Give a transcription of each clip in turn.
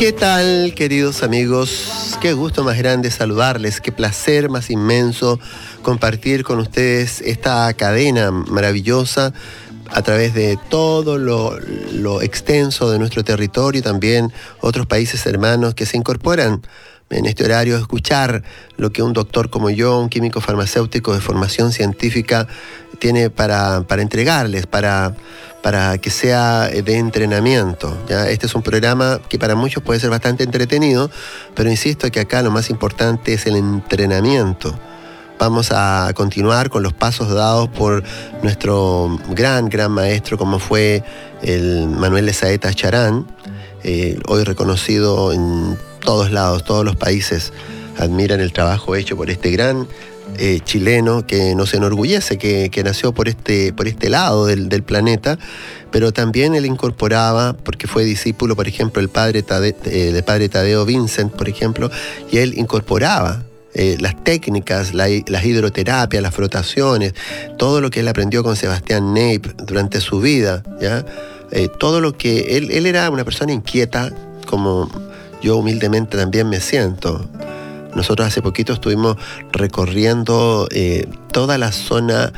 ¿Qué tal, queridos amigos? Qué gusto más grande saludarles, qué placer más inmenso compartir con ustedes esta cadena maravillosa a través de todo lo extenso de nuestro territorio y también otros países hermanos que se incorporan en este horario a escuchar lo que un doctor como yo, un químico farmacéutico de formación científica, tiene para entregarles, para que sea de entrenamiento, ¿ya? Este es un programa que para muchos puede ser bastante entretenido, pero insisto que acá lo más importante es el entrenamiento. Vamos a continuar con los pasos dados por nuestro gran maestro, como fue el Manuel de Saeta Charán, hoy reconocido en todos lados, todos los países admiran el trabajo hecho por este gran chileno que nos enorgullece, que nació por este lado del planeta, pero también él incorporaba, porque fue discípulo, por ejemplo, del padre Tadeo Vincent, por ejemplo, y él incorporaba las técnicas, las hidroterapias, las frotaciones, todo lo que él aprendió con Sebastián Neip durante su vida, ¿ya? Todo lo que él era una persona inquieta, como yo humildemente también me siento. Nosotros hace poquito estuvimos recorriendo toda la zona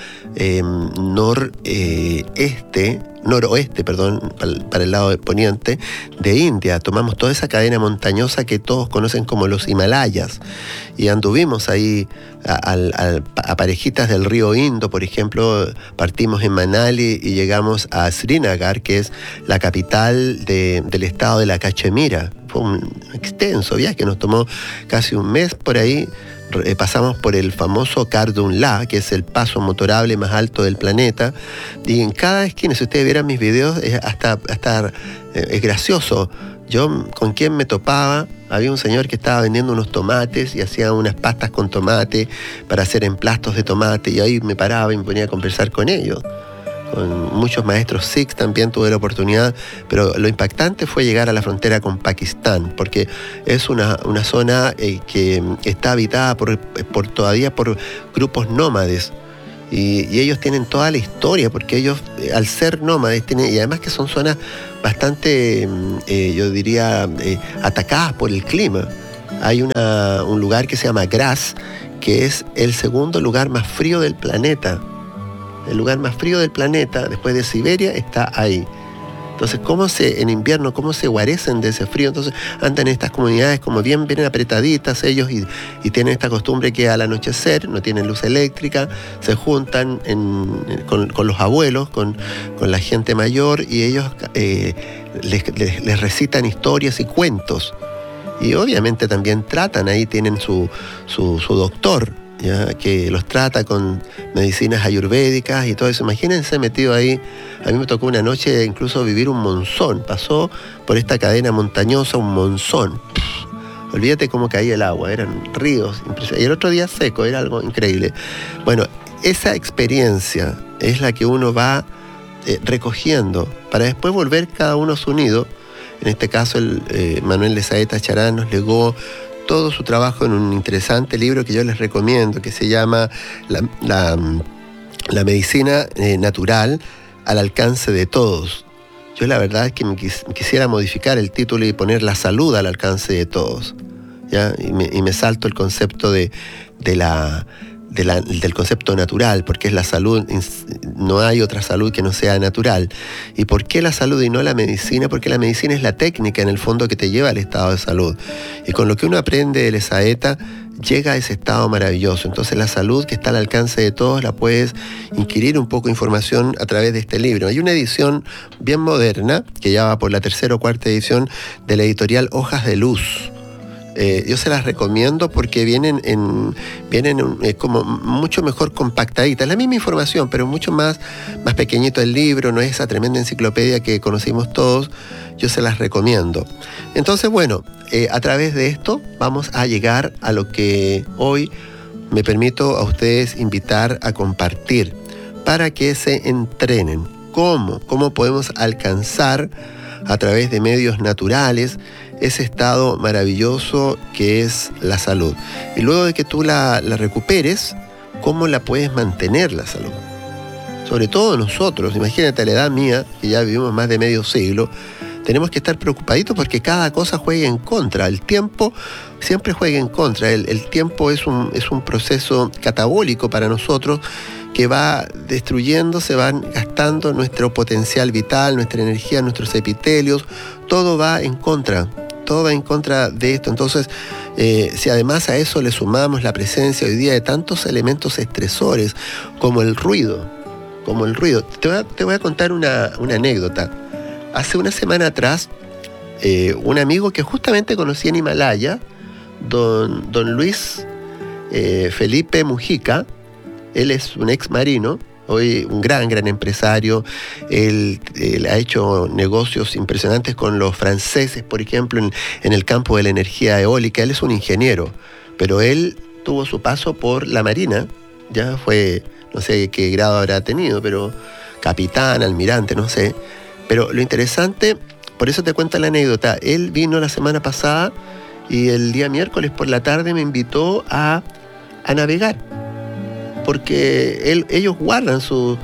noroeste, para el lado de poniente de India. Tomamos toda esa cadena montañosa que todos conocen como los Himalayas y anduvimos ahí a parejitas del río Indo, por ejemplo. Partimos en Manali y llegamos a Srinagar, que es la capital del estado de la Cachemira. Fue un extenso viaje, nos tomó casi un mes por ahí. Pasamos por el famoso Khardungla, que es el paso motorable más alto del planeta, y en cada esquina, si ustedes vieran mis videos, es gracioso. Yo, ¿con quién me topaba? Había un señor que estaba vendiendo unos tomates y hacía unas pastas con tomate para hacer emplastos de tomate, y ahí me paraba y me ponía a conversar con ellos. Con muchos maestros sikhs también tuve la oportunidad, pero lo impactante fue llegar a la frontera con Pakistán, porque es una zona que está habitada todavía por grupos nómades, y ellos tienen toda la historia, porque ellos, al ser nómades, y además que son zonas bastante, yo diría, atacadas por el clima. Hay un lugar que se llama Gras, que es el segundo lugar más frío del planeta. El lugar más frío del planeta, después de Siberia, está ahí. Entonces, en invierno, cómo se guarecen de ese frío. Entonces, andan en estas comunidades como bien apretaditas ellos, y tienen esta costumbre que al anochecer, no tienen luz eléctrica, se juntan con los abuelos, con la gente mayor, y ellos les recitan historias y cuentos. Y obviamente también tratan, ahí tienen su doctor, ¿ya? Que los trata con medicinas ayurvédicas y todo eso. Imagínense metido ahí. A mí me tocó una noche incluso vivir un monzón. Pasó por esta cadena montañosa un monzón. Olvídate cómo caía el agua, eran ríos impresionantes. Y el otro día seco, era algo increíble. Bueno, esa experiencia es la que uno va recogiendo para después volver cada uno a su nido. En este caso, Manuel de Saeta Charán nos legó todo su trabajo en un interesante libro que yo les recomiendo, que se llama La medicina natural al alcance de todos. Yo la verdad es que quisiera modificar el título y poner la salud al alcance de todos, ¿ya? Y me salto el concepto del concepto natural, porque es la salud, no hay otra salud que no sea natural. ¿Y por qué la salud y no la medicina? Porque la medicina es la técnica en el fondo que te lleva al estado de salud, y con lo que uno aprende de Saeta llega a ese estado maravilloso. Entonces la salud que está al alcance de todos la puedes inquirir un poco de información a través de este libro. Hay una edición bien moderna que ya va por la tercera o cuarta edición de la editorial Hojas de Luz. Yo se las recomiendo porque vienen como mucho mejor compactaditas, la misma información, pero mucho más pequeñito el libro, no es esa tremenda enciclopedia que conocimos todos. Yo se las recomiendo. Entonces, bueno, a través de esto vamos a llegar a lo que hoy me permito a ustedes invitar a compartir para que se entrenen. ¿Cómo podemos alcanzar a través de medios naturales ese estado maravilloso que es la salud? Y luego de que tú la recuperes, ¿cómo la puedes mantener la salud? Sobre todo nosotros, imagínate a la edad mía, que ya vivimos más de medio siglo, tenemos que estar preocupaditos porque cada cosa juega en contra. El tiempo siempre juega en contra. El tiempo es un proceso catabólico para nosotros que va destruyendo, se van gastando nuestro potencial vital, nuestra energía, nuestros epitelios. Todo va en contra de esto. Entonces, si además a eso le sumamos la presencia hoy día de tantos elementos estresores como el ruido. Te voy a contar una anécdota. Hace una semana atrás, un amigo que justamente conocí en Himalaya, don Luis Felipe Mujica, él es un ex marino, hoy un gran empresario. Él ha hecho negocios impresionantes con los franceses, por ejemplo, en el campo de la energía eólica. Él es un ingeniero, pero él tuvo su paso por la Marina, ya fue, no sé qué grado habrá tenido, pero capitán, almirante, no sé. Pero lo interesante, por eso te cuento la anécdota, él vino la semana pasada y el día miércoles por la tarde me invitó a navegar, porque ellos guardan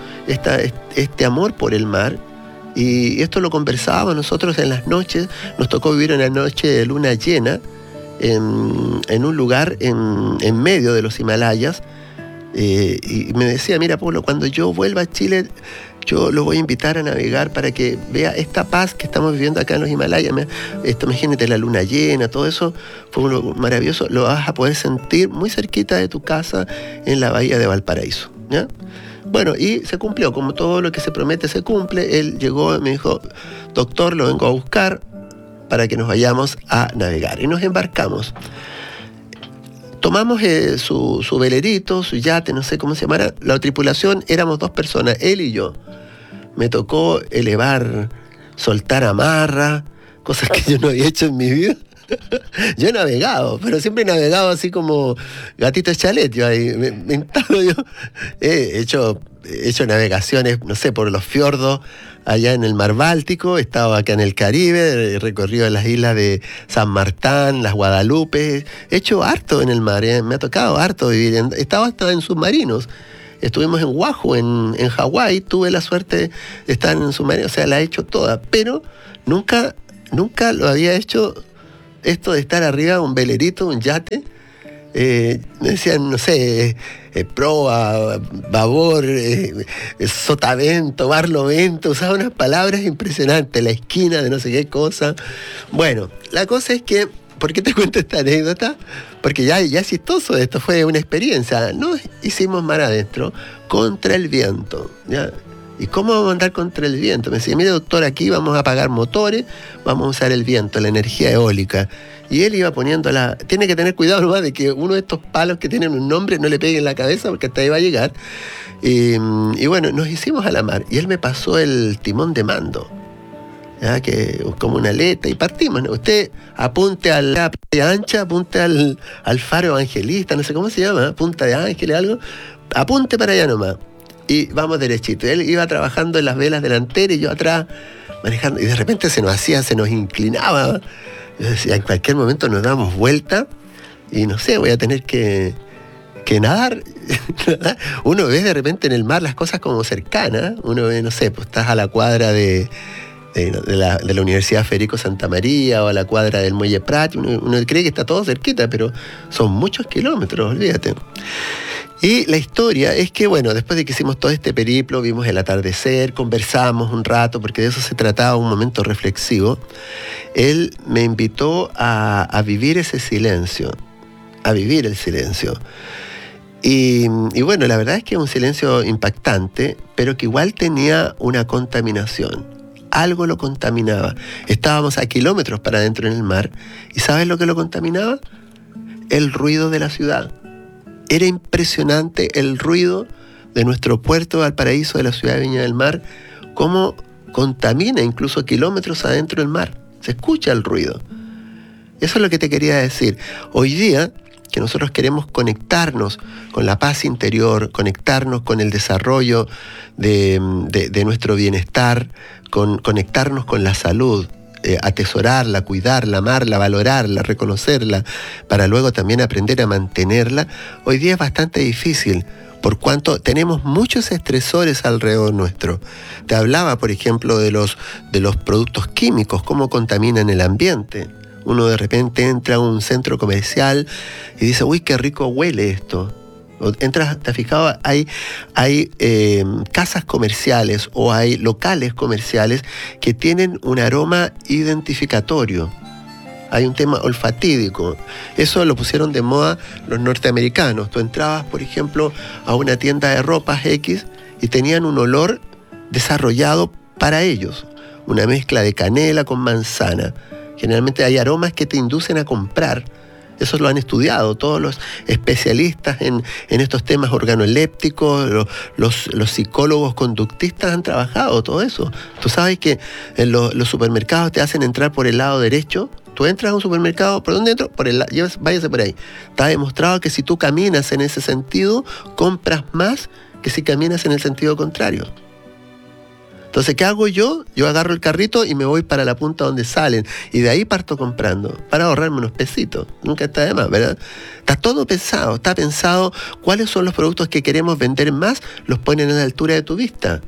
este amor por el mar, y esto lo conversábamos nosotros en las noches. Nos tocó vivir una noche de luna llena en un lugar en medio de los Himalayas, y me decía, mira Pablo, cuando yo vuelva a Chile, yo lo voy a invitar a navegar para que vea esta paz que estamos viviendo acá en los Himalayas. Imagínate la luna llena, todo eso fue maravilloso. Lo vas a poder sentir muy cerquita de tu casa en la bahía de Valparaíso, ¿ya? Bueno, y se cumplió, como todo lo que se promete se cumple. Él llegó y me dijo, doctor, lo vengo a buscar para que nos vayamos a navegar. Y nos embarcamos. Tomamos su velerito, su yate, no sé cómo se llamará. La tripulación éramos 2 personas, él y yo. Me tocó soltar amarra, cosas que yo no había hecho en mi vida. Yo he navegado, pero siempre he navegado así como gatito de chalet. Yo ahí me instalo, yo he hecho navegaciones, no sé, por los fiordos allá en el mar Báltico. He estado acá en el Caribe, he recorrido las islas de San Martín, las Guadalupe. He hecho harto en el mar, me ha tocado harto vivir. He estado hasta en submarinos. Estuvimos en Oahu, en Hawái. Tuve la suerte de estar en submarino, o sea, la he hecho toda, pero nunca lo había hecho, esto de estar arriba de un velerito, un yate. Me decían, no sé, proa, babor, sotavento, barlovento, usaba unas palabras impresionantes, la esquina de no sé qué cosa. Bueno, la cosa es que, ¿por qué te cuento esta anécdota? Porque ya es chistoso, esto fue una experiencia. Nos hicimos mar adentro contra el viento, ¿ya? ¿Y cómo vamos a andar contra el viento? Me decía, mire doctor, aquí vamos a apagar motores, vamos a usar el viento, la energía eólica. Y él iba poniendo tiene que tener cuidado nomás de que uno de estos palos que tienen un nombre no le pegue en la cabeza, porque hasta ahí va a llegar. Y bueno, nos hicimos a la mar y él me pasó el timón de mando, ¿ya? Que como una aleta, y partimos, ¿no? Usted apunte a la playa ancha, apunte al faro evangelista, no sé cómo se llama, Punta de Ángeles, algo, apunte para allá nomás. Y vamos derechito. Él iba trabajando en las velas delanteras y yo atrás manejando. Y de repente se nos inclinaba. Yo decía, en cualquier momento nos damos vuelta y no sé, voy a tener que nadar. Uno ve de repente en el mar las cosas como cercanas. Uno ve, no sé, pues estás a la cuadra de la Universidad Federico Santa María o a la cuadra del Muelle Prat. Uno cree que está todo cerquita, pero son muchos kilómetros, olvídate. Y la historia es que, bueno, después de que hicimos todo este periplo, vimos el atardecer, conversamos un rato, porque de eso se trataba, un momento reflexivo. Él me invitó a vivir ese silencio, a vivir el silencio. Y bueno, la verdad es que es un silencio impactante, pero que igual tenía una contaminación. Algo lo contaminaba. Estábamos a kilómetros para adentro en el mar, ¿y sabes lo que lo contaminaba? El ruido de la ciudad. Era impresionante el ruido de nuestro puerto de Valparaíso, de la ciudad de Viña del Mar, cómo contamina incluso kilómetros adentro del mar. Se escucha el ruido. Eso es lo que te quería decir. Hoy día, que nosotros queremos conectarnos con la paz interior, conectarnos con el desarrollo de nuestro bienestar, conectarnos con la salud, atesorarla, cuidarla, amarla, valorarla, reconocerla, para luego también aprender a mantenerla, hoy día es bastante difícil, por cuanto tenemos muchos estresores alrededor nuestro. Te hablaba, por ejemplo, de los productos químicos, cómo contaminan el ambiente. Uno de repente entra a un centro comercial y dice, uy, qué rico huele esto. Entras, ¿te has fijado? Hay casas comerciales o hay locales comerciales que tienen un aroma identificatorio. Hay un tema olfatídico. Eso lo pusieron de moda los norteamericanos. Tú entrabas, por ejemplo, a una tienda de ropas X y tenían un olor desarrollado para ellos. Una mezcla de canela con manzana. Generalmente hay aromas que te inducen a comprar. Eso lo han estudiado todos los especialistas en estos temas organolépticos, los psicólogos conductistas han trabajado todo eso. Tú sabes que en los supermercados te hacen entrar por el lado derecho. Tú entras a un supermercado, ¿por dónde entro? Por el lado, váyase por ahí. Está demostrado que si tú caminas en ese sentido, compras más que si caminas en el sentido contrario. Entonces, ¿qué hago yo? Yo agarro el carrito y me voy para la punta donde salen. Y de ahí parto comprando, para ahorrarme unos pesitos. Nunca está de más, ¿verdad? Está todo pensado. Está pensado cuáles son los productos que queremos vender más, los ponen a la altura de tu vista.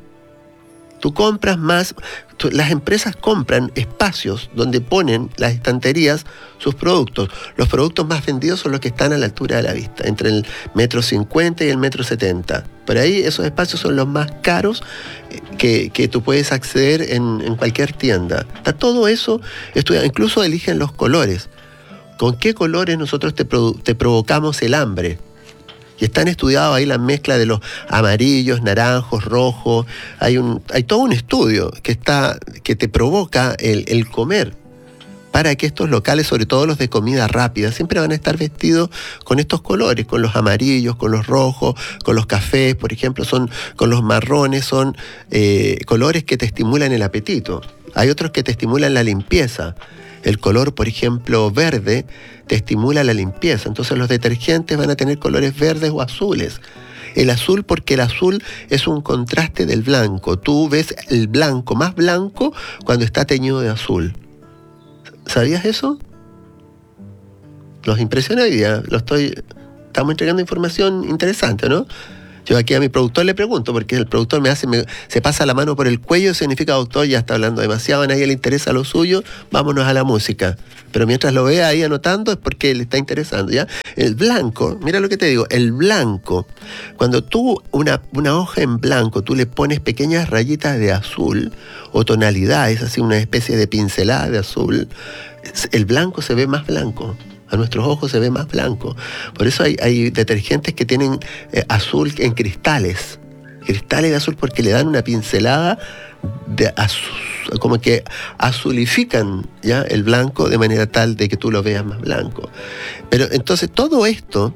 Tú compras más, las empresas compran espacios donde ponen las estanterías sus productos. Los productos más vendidos son los que están a la altura de la vista, entre el 1,50 m y el 1,70 m. Por ahí esos espacios son los más caros que tú puedes acceder en cualquier tienda. Está todo eso estudiado, incluso eligen los colores. ¿Con qué colores nosotros te provocamos el hambre? Y están estudiados ahí la mezcla de los amarillos, naranjos, rojos. Hay todo un estudio que te provoca el comer, para que estos locales, sobre todo los de comida rápida, siempre van a estar vestidos con estos colores, con los amarillos, con los rojos, con los cafés, por ejemplo, con los marrones, son colores que te estimulan el apetito. Hay otros que te estimulan la limpieza. El color, por ejemplo, verde, te estimula la limpieza. Entonces los detergentes van a tener colores verdes o azules. El azul, porque el azul es un contraste del blanco. Tú ves el blanco más blanco cuando está teñido de azul. ¿Sabías eso? Los impresiona hoy día. Estamos entregando información interesante, ¿no? Yo aquí a mi productor le pregunto, porque el productor se pasa la mano por el cuello, significa, doctor, ya está hablando demasiado, a nadie le interesa lo suyo, vámonos a la música. Pero mientras lo vea ahí anotando es porque le está interesando, ¿ya? El blanco, mira lo que te digo, el blanco, cuando tú una hoja en blanco, tú le pones pequeñas rayitas de azul o tonalidades, así una especie de pincelada de azul, el blanco se ve más blanco. A nuestros ojos se ve más blanco. Por eso hay detergentes que tienen azul en cristales de azul, porque le dan una pincelada de azul, como que azulifican ya el blanco de manera tal de que tú lo veas más blanco. Pero entonces todo esto,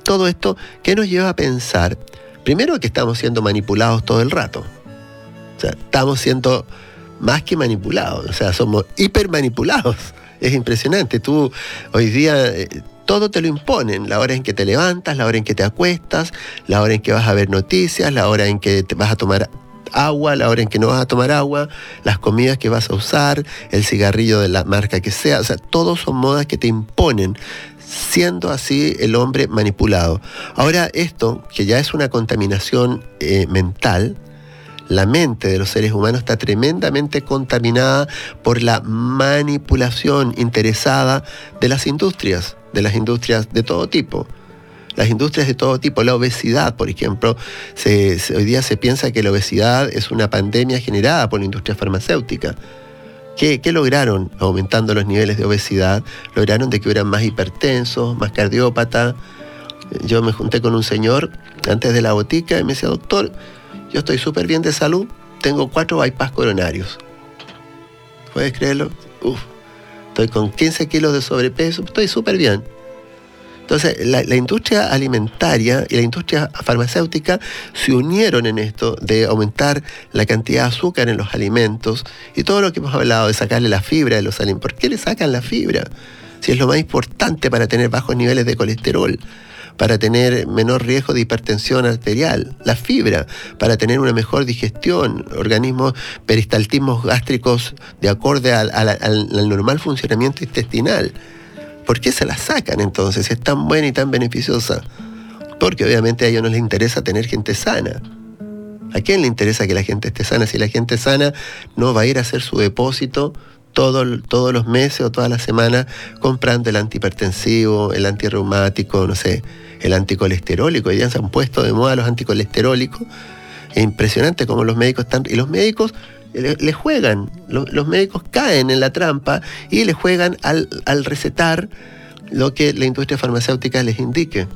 ¿qué nos lleva a pensar? Primero, que estamos siendo manipulados todo el rato. O sea, estamos siendo más que manipulados, o sea, somos hipermanipulados. Es impresionante. Tú hoy día todo te lo imponen. La hora en que te levantas, la hora en que te acuestas, la hora en que vas a ver noticias, la hora en que te vas a tomar agua, la hora en que no vas a tomar agua, las comidas que vas a usar, el cigarrillo de la marca que sea. O sea, todos son modas que te imponen, siendo así el hombre manipulado. Ahora, esto, que ya es una contaminación mental, la mente de los seres humanos está tremendamente contaminada por la manipulación interesada de las industrias de todo tipo. Las industrias de todo tipo, la obesidad, por ejemplo, hoy día se piensa que la obesidad es una pandemia generada por la industria farmacéutica. ¿Qué lograron? Aumentando los niveles de obesidad, lograron de que hubieran más hipertensos, más cardiópatas. Yo me junté con un señor antes de la botica y me decía, doctor, yo estoy súper bien de salud, tengo 4 bypass coronarios. ¿Puedes creerlo? Estoy con 15 kilos de sobrepeso, estoy súper bien. Entonces, la industria alimentaria y la industria farmacéutica se unieron en esto de aumentar la cantidad de azúcar en los alimentos y todo lo que hemos hablado de sacarle la fibra de los alimentos. ¿Por qué le sacan la fibra? Si es lo más importante para tener bajos niveles de colesterol, para tener menor riesgo de hipertensión arterial, la fibra, para tener una mejor digestión, organismos, peristaltismos gástricos de acorde al normal funcionamiento intestinal. ¿Por qué se la sacan entonces si es tan buena y tan beneficiosa? Porque obviamente a ellos no les interesa tener gente sana. ¿A quién le interesa que la gente esté sana? Si la gente sana no va a ir a hacer su depósito todos los meses o todas las semanas comprando el antihipertensivo, el antirreumático, no sé, el anticolesterólico. Hoy día se han puesto de moda los anticolesterólicos. Es impresionante cómo los médicos están... Y los médicos le juegan, los médicos caen en la trampa y le juegan al recetar lo que la industria farmacéutica les indique.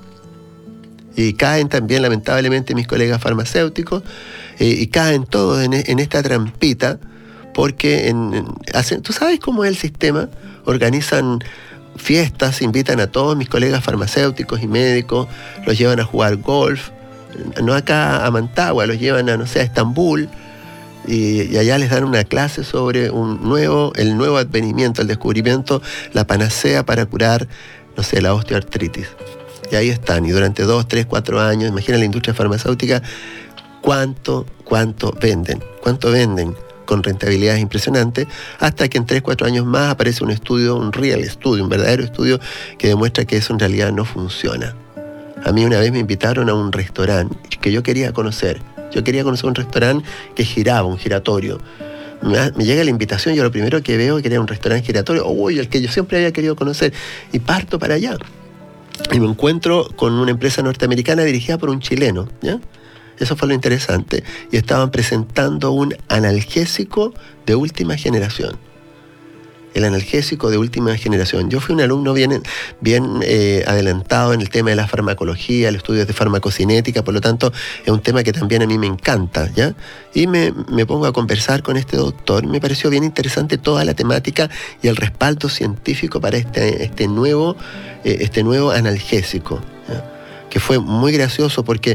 Y caen también, lamentablemente, mis colegas farmacéuticos, y caen todos en esta trampita, porque ¿tú sabes cómo es el sistema? Organizan fiestas, invitan a todos mis colegas farmacéuticos y médicos, los llevan a jugar golf, no acá a Mantagua, los llevan a, no sé, a Estambul, y allá les dan una clase sobre el nuevo advenimiento, el descubrimiento, la panacea para curar, no sé, la osteoartritis. Y ahí están, y durante 2, 3, 4 años, imagina la industria farmacéutica, cuánto venden con rentabilidades impresionantes, hasta que en 3, 4 años más aparece un estudio, un real estudio, un verdadero estudio que demuestra que eso en realidad no funciona. A mí una vez me invitaron a un restaurante que yo quería conocer. Yo quería conocer un restaurante que giraba, un giratorio. Me llega la invitación, yo lo primero que veo es que era un restaurante giratorio, el que yo siempre había querido conocer, y parto para allá. Y me encuentro con una empresa norteamericana dirigida por un chileno, ¿ya? Eso fue lo interesante. Y estaban presentando un analgésico de última generación. El analgésico de última generación. Yo fui un alumno bien adelantado en el tema de la farmacología, los estudios de farmacocinética, por lo tanto es un tema que también a mí me encanta, ¿ya? Y me pongo a conversar con este doctor. Me pareció bien interesante toda la temática y el respaldo científico para este nuevo analgésico, ¿ya? Que fue muy gracioso porque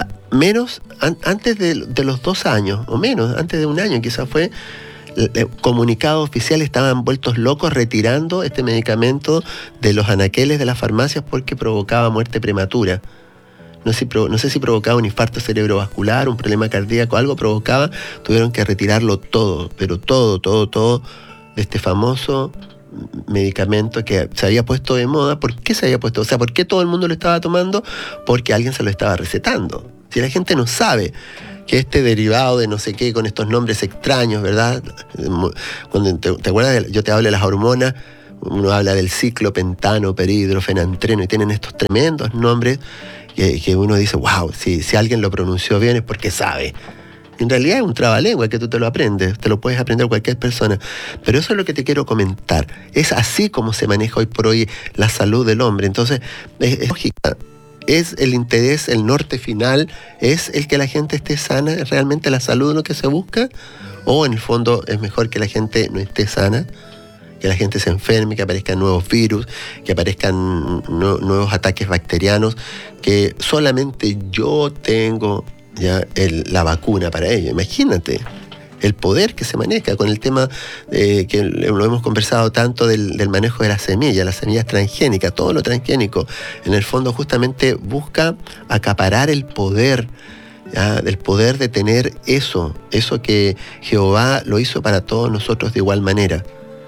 antes de los 2 años, o menos, antes de 1 año quizás fue, comunicados oficiales estaban vueltos locos retirando este medicamento de los anaqueles de las farmacias porque provocaba muerte prematura. No sé si provocaba un infarto cerebrovascular, un problema cardíaco, algo provocaba, tuvieron que retirarlo todo, pero todo de este famoso medicamento que se había puesto de moda. ¿Por qué se había puesto? O sea, ¿por qué todo el mundo lo estaba tomando? Porque alguien se lo estaba recetando. Si la gente no sabe que este derivado de no sé qué, con estos nombres extraños, ¿verdad? Cuando ¿te acuerdas? Yo te hablo de las hormonas, uno habla del ciclopentano, perhidrofenantreno, y tienen estos tremendos nombres que uno dice, wow, si alguien lo pronunció bien es porque sabe. En realidad es un trabalengua que tú te lo aprendes, te lo puedes aprender cualquier persona. Pero eso es lo que te quiero comentar. Es así como se maneja hoy por hoy la salud del hombre. Entonces, es lógica. ¿Es el interés, el norte final, es el que la gente esté sana? ¿Es realmente la salud lo que se busca? ¿O en el fondo es mejor que la gente no esté sana? Que la gente se enferme, que aparezcan nuevos virus, que aparezcan nuevos ataques bacterianos, que solamente yo tengo ya la vacuna para ello. Imagínate el poder que se maneja con el tema que lo hemos conversado tanto del manejo de las semillas transgénicas, todo lo transgénico, en el fondo justamente busca acaparar el poder, ¿ya? Del poder de tener eso que Jehová lo hizo para todos nosotros de igual manera.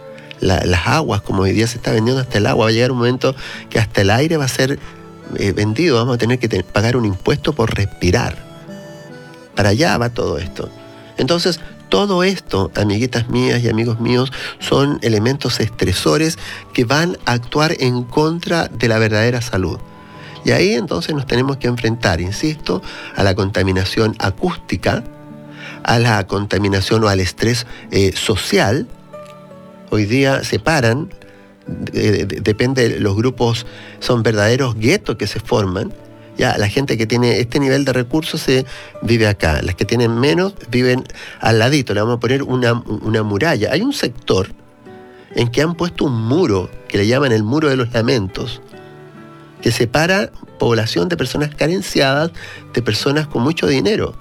Las aguas, como hoy día se está vendiendo hasta el agua, va a llegar un momento que hasta el aire va a ser vendido, vamos a tener que pagar un impuesto por respirar. Para allá va todo esto. Entonces, todo esto, amiguitas mías y amigos míos, son elementos estresores que van a actuar en contra de la verdadera salud. Y ahí entonces nos tenemos que enfrentar, insisto, a la contaminación acústica, a la contaminación o al estrés social. Hoy día se paran, depende, los grupos son verdaderos guetos que se forman. Ya, la gente que tiene este nivel de recursos se vive acá. Las que tienen menos viven al ladito. Le vamos a poner una muralla. Hay un sector en que han puesto un muro, que le llaman el muro de los lamentos, que separa población de personas carenciadas de personas con mucho dinero.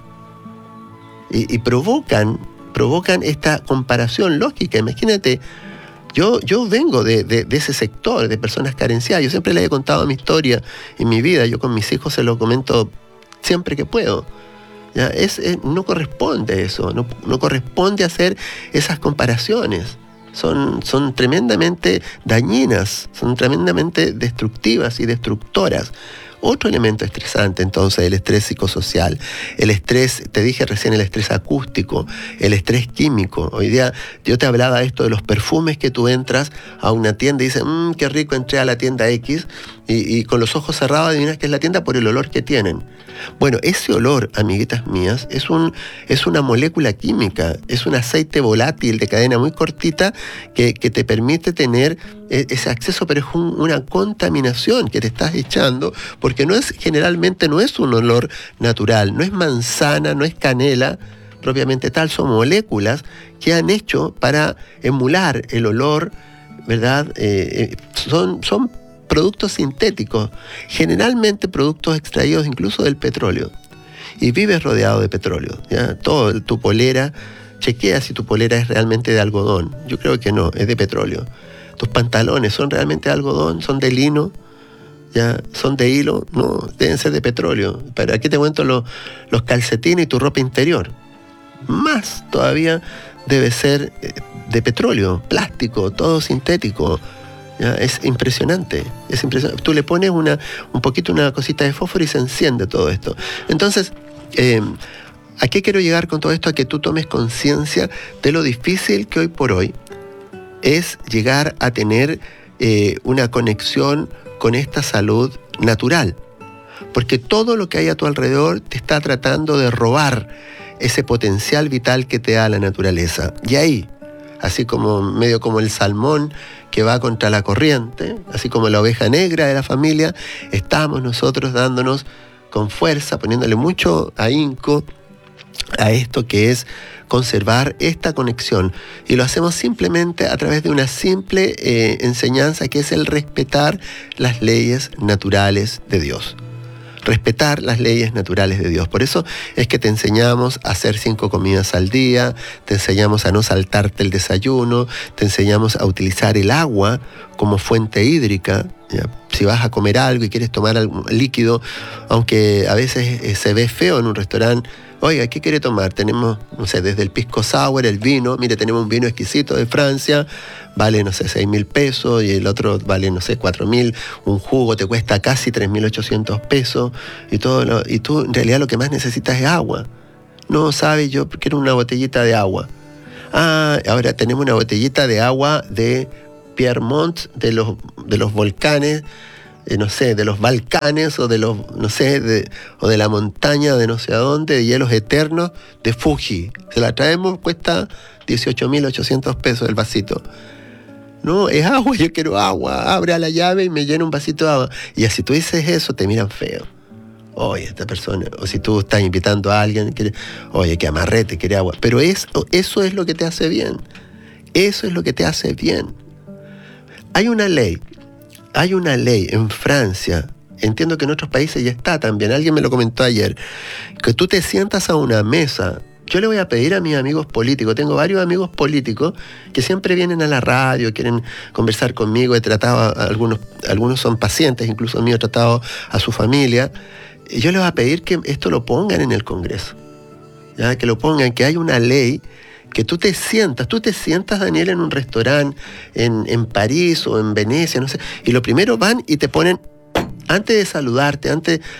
Y provocan esta comparación lógica. Imagínate, yo vengo de ese sector de personas carenciadas. Yo siempre les he contado mi historia en mi vida. Yo con mis hijos se lo comento siempre que puedo. ¿Ya? No corresponde eso. No corresponde hacer esas comparaciones. Son tremendamente dañinas, son tremendamente destructivas y destructoras. Otro elemento estresante, entonces, el estrés psicosocial, el estrés, te dije recién, el estrés acústico, el estrés químico. Hoy día yo te hablaba de esto de los perfumes que tú entras a una tienda y dices, qué rico, entré a la tienda X y con los ojos cerrados adivinas que es la tienda por el olor que tienen. Bueno, ese olor, amiguitas mías, es una molécula química, es un aceite volátil de cadena muy cortita que te permite tener ese acceso, pero es una contaminación que te estás echando, porque generalmente no es un olor natural, no es manzana, no es canela propiamente tal, son moléculas que han hecho para emular el olor, ¿verdad? Son productos sintéticos, generalmente productos extraídos incluso del petróleo, y vives rodeado de petróleo, ¿ya? Tu polera, chequea si tu polera es realmente de algodón. Yo creo que no, es de petróleo. Tus pantalones son realmente de algodón, son de lino, ¿ya? Son de hilo, no, deben ser de petróleo. Pero aquí te cuento los calcetines y tu ropa interior. Más todavía debe ser de petróleo, plástico, todo sintético. ¿Ya? Es impresionante. Tú le pones una cosita de fósforo y se enciende todo esto. Entonces, ¿a qué quiero llegar con todo esto? A que tú tomes conciencia de lo difícil que hoy por hoy es llegar a tener una conexión con esta salud natural. Porque todo lo que hay a tu alrededor te está tratando de robar ese potencial vital que te da la naturaleza. Y ahí, así como medio como el salmón que va contra la corriente, así como la oveja negra de la familia, estamos nosotros dándonos con fuerza, poniéndole mucho ahínco a esto que es conservar esta conexión. Y lo hacemos simplemente a través de una simple enseñanza que es el respetar las leyes naturales de Dios. Respetar las leyes naturales de Dios. Por eso es que te enseñamos a hacer 5 comidas al día, te enseñamos a no saltarte el desayuno, te enseñamos a utilizar el agua como fuente hídrica. ¿Ya? Si vas a comer algo y quieres tomar algo líquido, aunque a veces se ve feo en un restaurante, oiga, ¿qué quiere tomar? Tenemos, no sé, desde el pisco sour, el vino, mire, tenemos un vino exquisito de Francia, vale, no sé, 6.000 pesos, y el otro vale, no sé, 4.000, un jugo te cuesta casi 3.800 pesos, y tú en realidad lo que más necesitas es agua. No, sabes, yo quiero una botellita de agua. Ahora tenemos una botellita de agua de Piermont, de los volcanes, no sé, de los Balcanes o de los, no sé, o de la montaña de no sé a dónde, de hielos eternos, de Fuji. Se la traemos, cuesta 18.800 pesos el vasito. No, es agua, yo quiero agua. Abre a la llave y me llena un vasito de agua. Y así tú dices eso, te miran feo. Oye, esta persona, o si tú estás invitando a alguien, oye, que amarrete, quiere agua. Pero eso es lo que te hace bien. Eso es lo que te hace bien. Hay una ley en Francia, entiendo que en otros países ya está también, alguien me lo comentó ayer, que tú te sientas a una mesa. Yo le voy a pedir a mis amigos políticos, tengo varios amigos políticos que siempre vienen a la radio, quieren conversar conmigo, he tratado a algunos son pacientes, incluso mío he tratado a su familia, y yo les voy a pedir que esto lo pongan en el Congreso, ¿ya? Que lo pongan, que hay una ley que tú te sientas, Daniel, en un restaurante en París o en Venecia, no sé, y lo primero van y te ponen, antes de saludarte,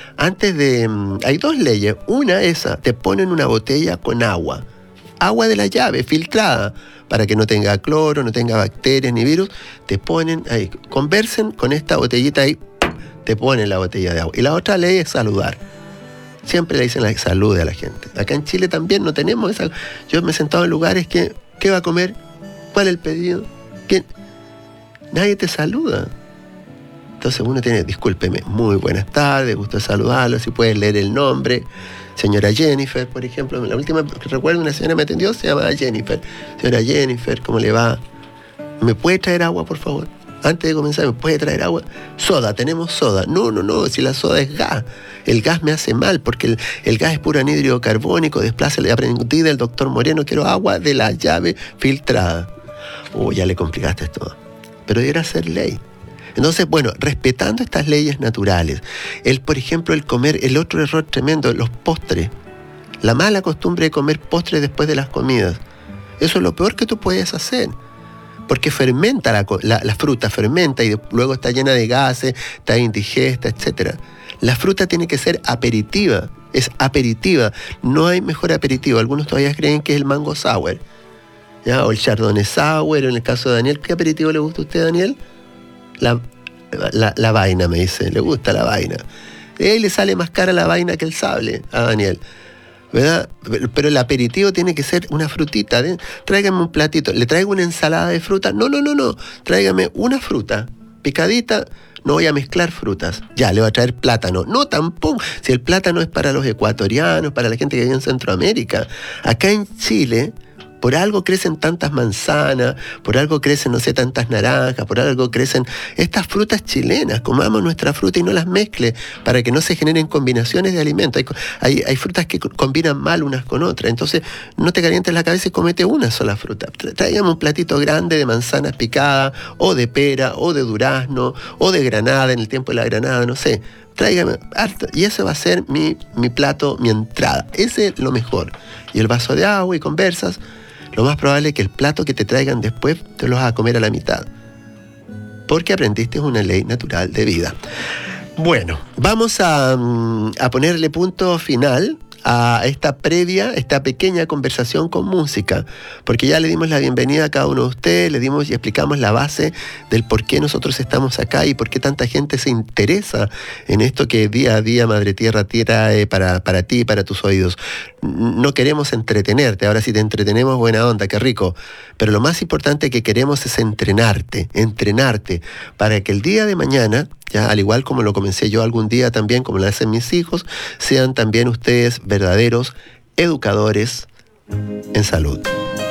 hay 2 leyes, una esa, te ponen una botella con agua de la llave, filtrada, para que no tenga cloro, no tenga bacterias ni virus, te ponen ahí, conversen con esta botellita ahí, te ponen la botella de agua. Y la otra ley es saludar. Siempre le dicen la salude a la gente. Acá en Chile también no tenemos esa. Yo me he sentado en lugares que, ¿qué va a comer? ¿Cuál es el pedido? ¿Qué? Nadie te saluda. Entonces uno tiene, discúlpeme, muy buenas tardes, gusto saludarlo, si puedes leer el nombre. Señora Jennifer, por ejemplo, la última que recuerdo, una señora me atendió, se llamaba Jennifer. Señora Jennifer, ¿cómo le va? ¿Me puede traer agua, por favor? Antes de comenzar, ¿me puede traer agua? Soda, tenemos soda. No, si la soda es gas. El gas me hace mal porque el gas es puro anhídrido carbónico, desplaza, le aprendí del doctor Moreno, quiero agua de la llave filtrada. Ya le complicaste esto. Pero debería ser ley. Entonces, bueno, respetando estas leyes naturales, por ejemplo, el otro error tremendo, los postres. La mala costumbre de comer postres después de las comidas. Eso es lo peor que tú puedes hacer. Porque fermenta la fruta, fermenta y luego está llena de gases, está indigesta, etc. La fruta tiene que ser aperitiva, es aperitiva. No hay mejor aperitivo. Algunos todavía creen que es el mango sour, ¿ya? O el chardonnay sour, en el caso de Daniel. ¿Qué aperitivo le gusta a usted, Daniel? La vaina, me dice, le gusta la vaina. Y ahí le sale más cara la vaina que el sable a Daniel, ¿verdad? Pero el aperitivo tiene que ser una frutita. Tráigame un platito. ¿Le traigo una ensalada de fruta? No. Tráigame una fruta picadita. No voy a mezclar frutas. Ya, le voy a traer plátano. No, tampoco. Si el plátano es para los ecuatorianos, para la gente que vive en Centroamérica. Acá en Chile, por algo crecen tantas manzanas, por algo crecen, no sé, tantas naranjas, por algo crecen estas frutas chilenas. Comamos nuestra fruta y no las mezcle para que no se generen combinaciones de alimentos. Hay frutas que combinan mal unas con otras. Entonces, no te calientes la cabeza y comete una sola fruta. Tráigame un platito grande de manzanas picadas, o de pera, o de durazno, o de granada, en el tiempo de la granada, no sé. Tráigame harto. Y ese va a ser mi plato, mi entrada. Ese es lo mejor. Y el vaso de agua y conversas. Lo más probable es que el plato que te traigan después te lo vas a comer a la mitad. Porque aprendiste una ley natural de vida. Bueno, vamos a ponerle punto final a esta pequeña conversación con música, porque ya le dimos la bienvenida a cada uno de ustedes, le dimos y explicamos la base del por qué nosotros estamos acá y por qué tanta gente se interesa en esto que día a día Madre Tierra trae para ti y para tus oídos. No queremos entretenerte, ahora si te entretenemos, buena onda, qué rico, pero lo más importante que queremos es entrenarte, para que el día de mañana, ya al igual como lo comencé yo algún día también, como lo hacen mis hijos, sean también ustedes verdaderos educadores en salud.